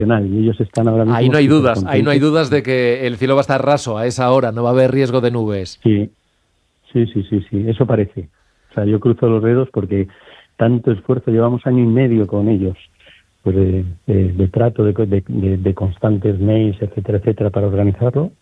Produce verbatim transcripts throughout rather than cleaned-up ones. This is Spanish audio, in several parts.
y ellos están ahora mismo... Ahí no hay dudas, ahí no hay dudas de que el cielo va a estar raso a esa hora, no va a haber riesgo de nubes. Sí, sí, sí, sí, sí, eso parece. O sea, yo cruzo los dedos porque tanto esfuerzo, llevamos año y medio con ellos, pues de, de, de trato, de, de, de, de constantes mails, etcétera, etcétera, para organizarlo.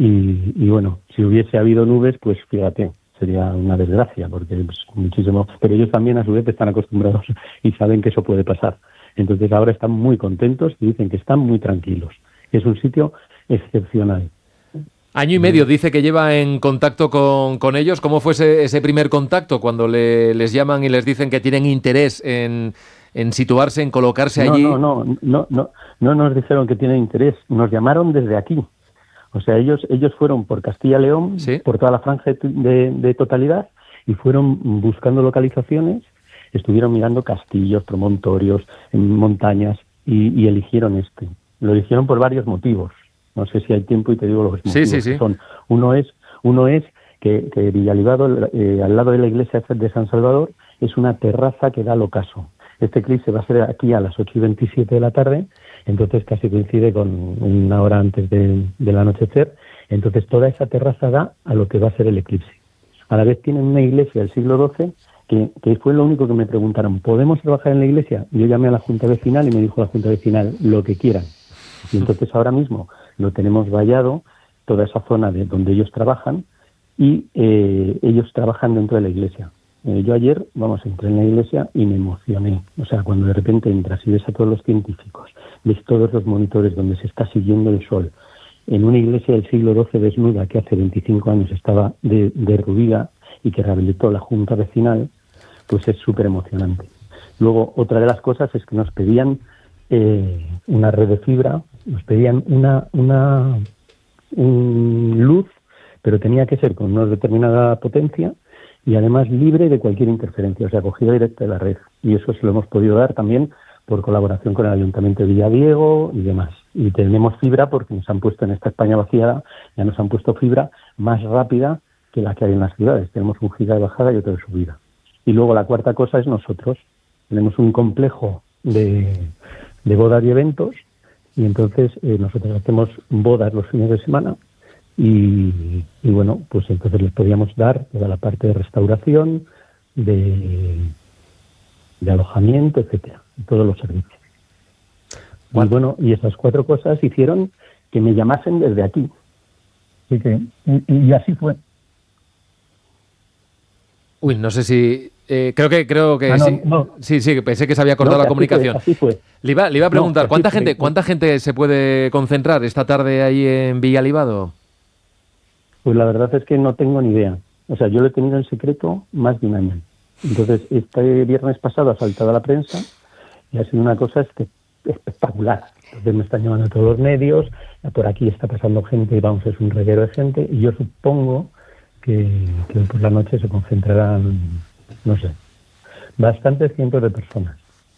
Y, y bueno, si hubiese habido nubes, pues fíjate, sería una desgracia, porque pues, muchísimo. Pero ellos también a su vez están acostumbrados y saben que eso puede pasar. Entonces ahora están muy contentos y dicen que están muy tranquilos. Es un sitio excepcional. Año y medio dice que lleva en contacto con, con ellos. ¿Cómo fue ese, ese primer contacto cuando le, les llaman y les dicen que tienen interés en, en situarse, en colocarse no, allí? No, no, no, no, no nos dijeron que tienen interés. Nos llamaron desde aquí. O sea, ellos ellos fueron por Castilla y León, ¿sí?, por toda la franja de, de, de totalidad, y fueron buscando localizaciones, estuvieron mirando castillos, promontorios, montañas, y, y eligieron este. Lo eligieron por varios motivos. No sé si hay tiempo y te digo los motivos sí, sí, sí. que son. Uno es, uno es que, que Villalibado, eh, al lado de la iglesia de San Salvador, es una terraza que da al ocaso. Este eclipse va a ser aquí a las ocho y veintisiete de la tarde, entonces casi coincide con una hora antes de, del anochecer. Entonces toda esa terraza da a lo que va a ser el eclipse. A la vez tienen una iglesia del siglo doce, que, que fue lo único que me preguntaron, ¿podemos trabajar en la iglesia? Y yo llamé a la Junta Vecinal y me dijo la Junta Vecinal, lo que quieran. Y entonces ahora mismo lo tenemos vallado, toda esa zona de donde ellos trabajan, y eh, ellos trabajan dentro de la iglesia. Eh, yo ayer, vamos, entré en la iglesia y me emocioné. O sea, cuando de repente entras y ves a todos los científicos, ves todos los monitores donde se está siguiendo el sol, en una iglesia del siglo doce desnuda que hace veinticinco años estaba de, derruida y que rehabilitó la Junta Vecinal, pues es súper emocionante. Luego, otra de las cosas es que nos pedían eh, una red de fibra, nos pedían una, una un luz, pero tenía que ser con una determinada potencia y además libre de cualquier interferencia, o sea, acogida directa de la red. Y eso se lo hemos podido dar también por colaboración con el Ayuntamiento de Villadiego y demás. Y tenemos fibra porque nos han puesto en esta España vaciada, ya nos han puesto fibra más rápida que la que hay en las ciudades. Tenemos un giga de bajada y otro de subida. Y luego la cuarta cosa es nosotros. Tenemos un complejo de, de bodas y eventos, y entonces eh, nosotros hacemos bodas los fines de semana. Y, y bueno, pues entonces les podíamos dar toda la parte de restauración, de, de alojamiento, etcétera, todos los servicios. Y bueno, y esas cuatro cosas hicieron que me llamasen desde aquí. Así que, y, y así fue. Uy, no sé si... Eh, creo que creo que ah, no, sí. No. sí, sí, pensé que se había cortado no, la comunicación. Fue, así fue. Le iba, le iba a preguntar, no, ¿cuánta fue. gente cuánta gente se puede concentrar esta tarde ahí en Villalibado? Pues la verdad es que no tengo ni idea. O sea, yo lo he tenido en secreto más de un año. Entonces, este viernes pasado ha saltado a la prensa y ha sido una cosa este, espectacular. Entonces me están llamando a todos los medios, por aquí está pasando gente, vamos, es un reguero de gente, y yo supongo que, que por la noche se concentrarán, no sé, bastantes cientos de personas.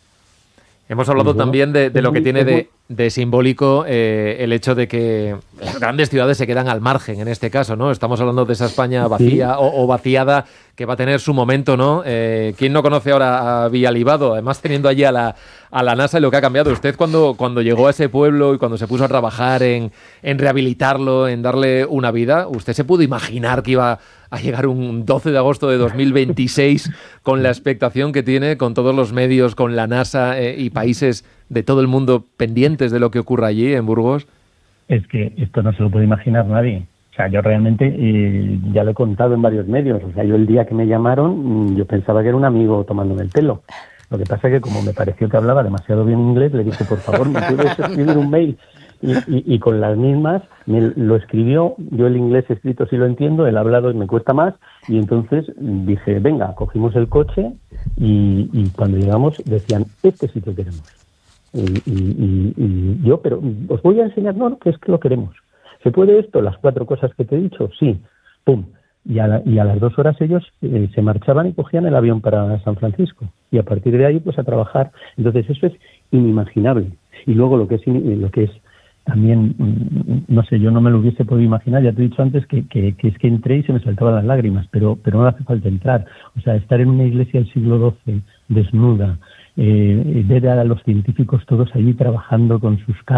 Hemos hablado bueno, también de, de lo muy, que tiene muy... de, de simbólico eh, el hecho de que las grandes ciudades se quedan al margen en este caso, ¿no? Estamos hablando de esa España vacía sí. o, o vaciada que va a tener su momento, ¿no? Eh, ¿Quién no conoce ahora a Villalibado? Además, teniendo allí a la, a la NASA y lo que ha cambiado. Usted cuando, cuando llegó a ese pueblo y cuando se puso a trabajar en, en rehabilitarlo, en darle una vida, ¿usted se pudo imaginar que iba a llegar un doce de agosto de dos mil veintiséis con la expectación que tiene, con todos los medios, con la NASA eh, y países de todo el mundo pendientes de lo que ocurra allí en Burgos? Es que esto no se lo puede imaginar nadie. O sea, yo realmente eh, ya lo he contado en varios medios. O sea, yo el día que me llamaron, yo pensaba que era un amigo tomándome el pelo. Lo que pasa es que como me pareció que hablaba demasiado bien inglés, le dije, por favor, ¿me puedes escribir un mail? Y, y, y con las mismas me lo escribió. Yo el inglés escrito sí lo entiendo, el hablado me cuesta más, y entonces dije, venga, cogimos el coche y, y cuando llegamos decían, este sitio queremos. Y, y, y, y yo, pero os voy a enseñar, no, no, que es que lo queremos. ¿Se puede esto? Las cuatro cosas que te he dicho, sí, pum. Y a, la, y a las dos horas ellos eh, se marchaban y cogían el avión para San Francisco. Y a partir de ahí, pues a trabajar. Entonces eso es inimaginable. Y luego lo que es, lo que es también, no sé, yo no me lo hubiese podido imaginar. Ya te he dicho antes que, que, que es que entré y se me saltaban las lágrimas, pero, pero no hace falta entrar. O sea, estar en una iglesia del siglo doce, desnuda, eh, ver a los científicos todos allí trabajando con sus